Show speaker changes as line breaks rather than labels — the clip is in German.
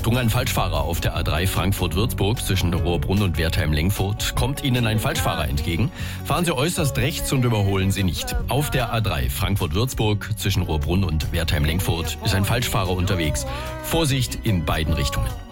Achtung, ein Falschfahrer auf der A3 Frankfurt-Würzburg zwischen Rohrbrunn und Wertheim-Lenkfurt. Kommt Ihnen ein Falschfahrer entgegen? Fahren Sie äußerst rechts und überholen Sie nicht. Auf der A3 Frankfurt-Würzburg zwischen Rohrbrunn und Wertheim-Lenkfurt ist ein Falschfahrer unterwegs. Vorsicht in beiden Richtungen.